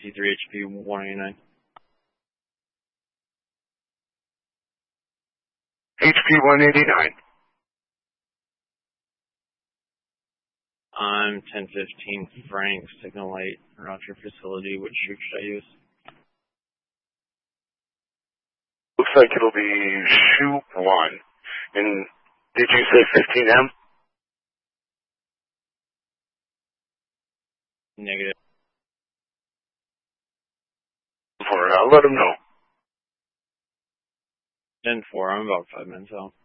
T3 HP 189. HP 189. I'm 1015 Frank, signal light around your facility. Which chute should I use? Looks like it'll be chute 1. And did you say 15M? Negative. I'll let him know. 10-4, I'm about 5 minutes out.